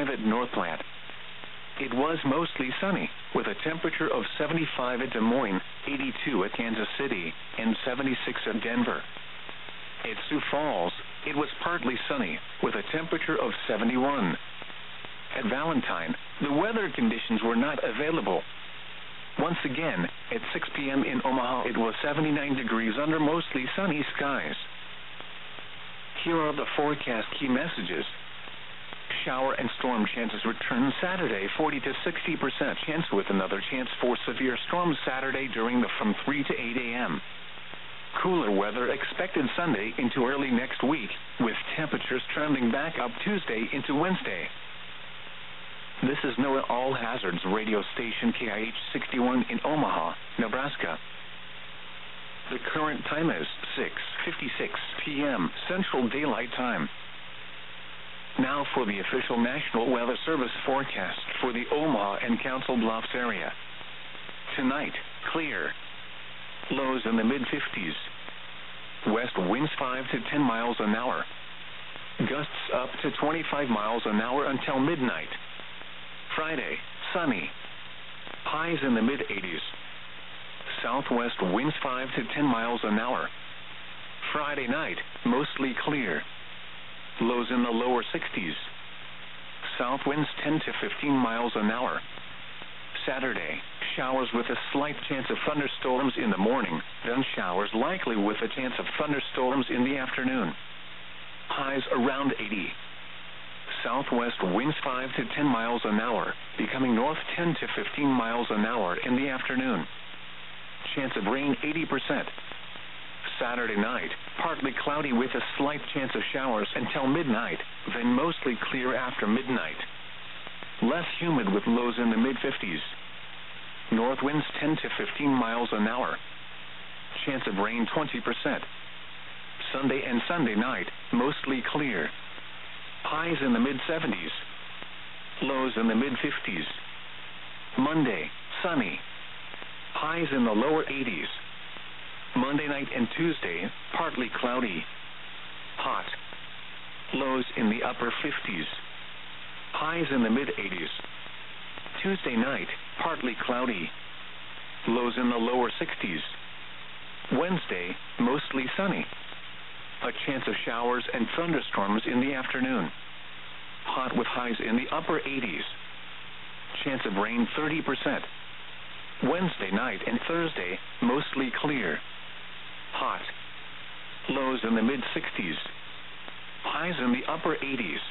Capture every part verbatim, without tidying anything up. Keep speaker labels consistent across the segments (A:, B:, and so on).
A: seventy-five at Northland. It was mostly sunny, with a temperature of seventy-five at Des Moines, eighty-two at Kansas City, and seventy-six at Denver. At Sioux Falls, it was partly sunny, with a temperature of seventy-one. At Valentine, the weather conditions were not available. Once again, at six p.m. in Omaha, it was seventy-nine degrees under mostly sunny skies. Here are the forecast key messages. Shower and storm chances return Saturday, forty to sixty percent chance, with another chance for severe storms Saturday during the from three to eight a.m. Cooler weather expected Sunday into early next week, with temperatures trending back up Tuesday into Wednesday. This is NOAA All Hazards radio station K I H sixty-one in Omaha, Nebraska. The current time is six fifty-six p.m. Central Daylight Time. Now for the official National Weather Service forecast for the Omaha and Council Bluffs area. Tonight, clear. Lows in the mid-fifties. West winds five to ten miles an hour. Gusts up to twenty-five miles an hour until midnight. Friday, sunny. Highs in the mid-eighties. Southwest winds five to ten miles an hour. Friday night, mostly clear. Lows in the lower sixties. South winds ten to fifteen miles an hour. Saturday, showers with a slight chance of thunderstorms in the morning, then showers likely with a chance of thunderstorms in the afternoon. Highs around eighty. Southwest winds five to ten miles an hour, becoming north ten to fifteen miles an hour in the afternoon. Chance of rain eighty percent. Saturday night, partly cloudy with a slight chance of showers until midnight, then mostly clear after midnight. Less humid with lows in the mid-fifties. North winds ten to fifteen miles an hour. Chance of rain twenty percent. Sunday and Sunday night, mostly clear. Highs in the mid-seventies. Lows in the mid-fifties. Monday, sunny. Highs in the lower eighties. Monday night and Tuesday, partly cloudy. Hot. Lows in the upper fifties. Highs in the mid-eighties. Tuesday night, partly cloudy. Lows in the lower sixties. Wednesday, mostly sunny. A chance of showers and thunderstorms in the afternoon. Hot with highs in the upper eighties. Chance of rain thirty percent. Wednesday night and Thursday, mostly clear. Hot. Lows in the mid-sixties. Highs in the upper eighties.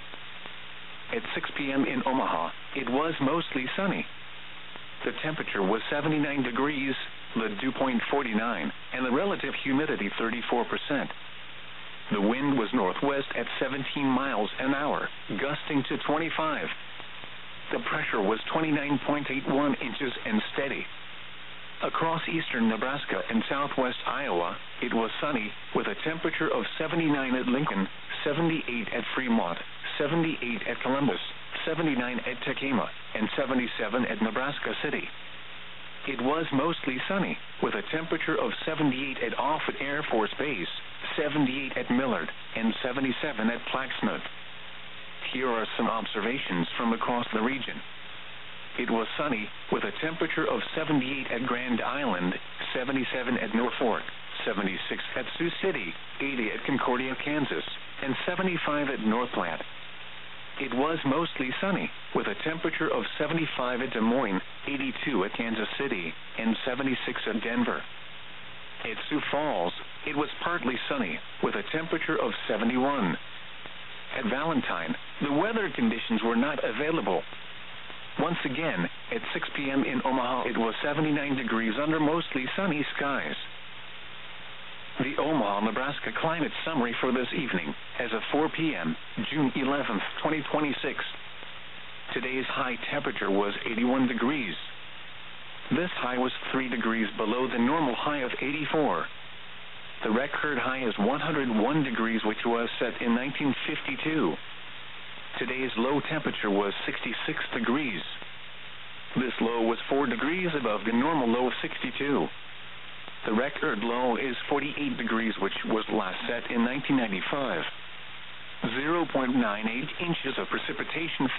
A: At six p.m. in Omaha, it was mostly sunny. The temperature was seventy-nine degrees, the dew point forty-nine, and the relative humidity thirty-four percent. The wind was northwest at seventeen miles an hour, gusting to twenty-five. The pressure was twenty-nine point eight one inches and steady. Across eastern Nebraska and southwest Iowa, it was sunny, with a temperature of seventy-nine at Lincoln, seventy-eight at Fremont, seventy-eight at Columbus, seventy-nine at Tekamah, and seventy-seven at Nebraska City. It was mostly sunny, with a temperature of seventy-eight at Offutt Air Force Base, seventy-eight at Millard, and seventy-seven at Plaxmouth. Here are some observations from across the region. It was sunny, with a temperature of seventy-eight at Grand Island, seventy-seven at Norfolk, seventy-six at Sioux City, eighty at Concordia, Kansas, and seventy-five at Northland. It was mostly sunny, with a temperature of seventy-five at Des Moines, eighty-two at Kansas City, and seventy-six at Denver. At Sioux Falls, it was partly sunny, with a temperature of seventy-one. At Valentine, the weather conditions were not available. Once again, at six p.m. in Omaha, it was seventy-nine degrees under mostly sunny skies. The Omaha, Nebraska climate summary for this evening, as of four p.m., June eleventh, twenty twenty-six. Today's high temperature was eighty-one degrees. This high was three degrees below the normal high of eighty-four. The record high is one hundred one degrees, which was set in nineteen fifty-two. Today's low temperature was sixty-six degrees. This low was four degrees above the normal low of sixty-two. The record low is forty-eight degrees, which was last set in nineteen ninety-five. zero point nine eight inches of precipitation